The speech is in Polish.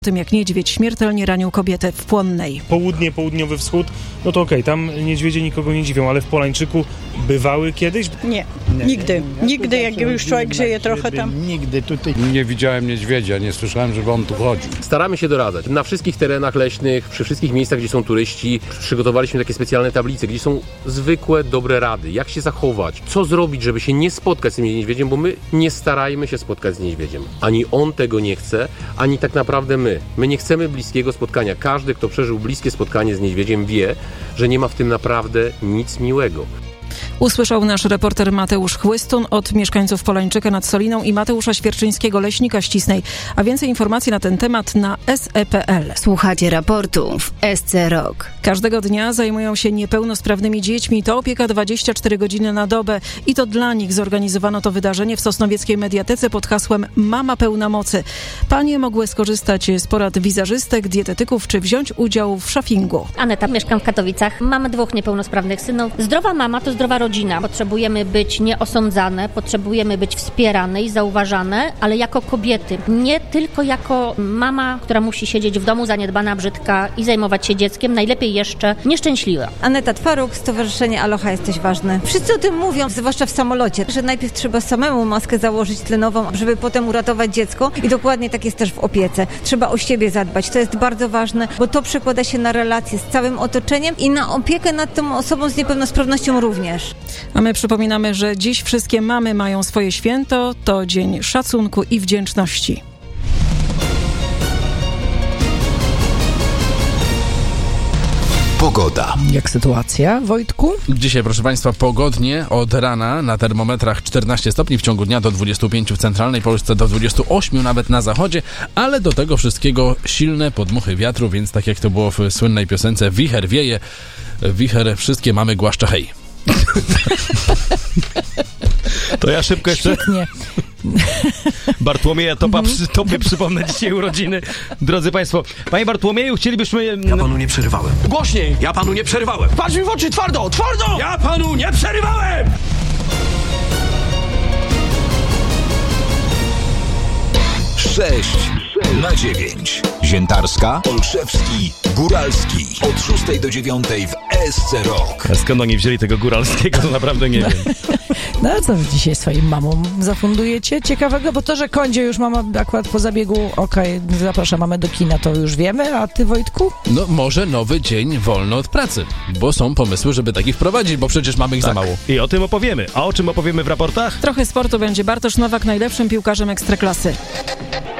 Tym jak niedźwiedź śmiertelnie ranił kobietę w Płonnej. Południe, południowy wschód, no to okej, tam niedźwiedzie nikogo nie dziwią, ale w Polańczyku bywały kiedyś? Nie, nigdy jak już człowiek żyje trochę tam. Nigdy tutaj nie widziałem niedźwiedzia, nie słyszałem, żeby on tu chodził. Staramy się doradzać. Na wszystkich terenach leśnych, przy wszystkich miejscach, gdzie są turyści, przygotowaliśmy takie specjalne tablice, gdzie są zwykłe, dobre rady. Jak się zachować, co zrobić, żeby się nie spotkać z tym niedźwiedziem, bo my nie starajmy się spotkać z niedźwiedziem. Ani on tego nie chce, ani tak naprawdę my. My nie chcemy bliskiego spotkania. Każdy, kto przeżył bliskie spotkanie z niedźwiedziem, wie, że nie ma w tym naprawdę nic miłego. Usłyszał nasz reporter Mateusz Chłystun od mieszkańców Polańczyka nad Soliną i Mateusza Świerczyńskiego, leśnika Ścisnej. A więcej informacji na ten temat na se.pl. Słuchacie raportu w SC Rok. Każdego dnia zajmują się niepełnosprawnymi dziećmi. To opieka 24 godziny na dobę i to dla nich zorganizowano to wydarzenie w Sosnowieckiej Mediatece pod hasłem Mama pełna mocy. Panie mogły skorzystać z porad wizerzystek, dietetyków czy wziąć udział w szopingu. Aneta, mieszkam w Katowicach. Mamy 2 niepełnosprawnych synów. Zdrowa mama to zdrowa rodzina. Potrzebujemy być nieosądzane, potrzebujemy być wspierane i zauważane, ale jako kobiety. Nie tylko jako mama, która musi siedzieć w domu zaniedbana, brzydka i zajmować się dzieckiem, najlepiej jeszcze nieszczęśliwa. Aneta Twaruk, Stowarzyszenie Aloha Jesteś Ważny. Wszyscy o tym mówią, zwłaszcza w samolocie, że najpierw trzeba samemu maskę założyć tlenową, żeby potem uratować dziecko i dokładnie tak jest też w opiece. Trzeba o siebie zadbać, to jest bardzo ważne, bo to przekłada się na relacje z całym otoczeniem i na opiekę nad tą osobą z niepełnosprawnością również. A my przypominamy, że dziś wszystkie mamy mają swoje święto, to dzień szacunku i wdzięczności. Pogoda. Jak sytuacja, Wojtku? Dzisiaj, proszę Państwa, pogodnie od rana na termometrach 14 stopni, w ciągu dnia do 25 w centralnej Polsce, do 28 nawet na zachodzie, ale do tego wszystkiego silne podmuchy wiatru, więc tak jak to było w słynnej piosence, wicher wieje, wicher wszystkie mamy głaszcza hej. To ja szybko jeszcze... Świetnie. Bartłomieja Topy przypomnę dzisiaj urodziny. Drodzy Państwo, Panie Bartłomieju, chcielibyśmy... Ja panu nie przerywałem. Głośniej! Ja panu nie przerywałem. Patrz mi w oczy, twardo! Twardo! Ja panu nie przerywałem! 6/9. Ziętarska, Olszewski, Góralski. Od 6 do 9 w SC Rok. A skąd oni wzięli tego Góralskiego, to naprawdę nie wiem. No a co wy dzisiaj swoim mamom zafundujecie ciekawego? Bo to, że Kondzie już mama akurat po zabiegu zaprasza mamę do kina, to już wiemy, a ty, Wojtku? No może nowy dzień wolno od pracy, bo są pomysły, żeby taki wprowadzić, bo przecież mamy ich za mało. I o tym opowiemy. A o czym opowiemy w raportach? Trochę sportu będzie. Bartosz Nowak najlepszym piłkarzem Ekstraklasy.